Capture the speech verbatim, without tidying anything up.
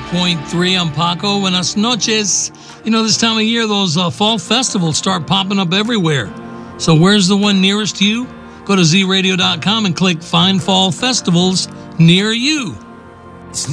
point three. I'm Paco. Buenas noches. You know, this time of year, those uh, fall festivals start popping up everywhere. So where's the one nearest you? Go to z radio dot com and click Find Fall Festivals Near You.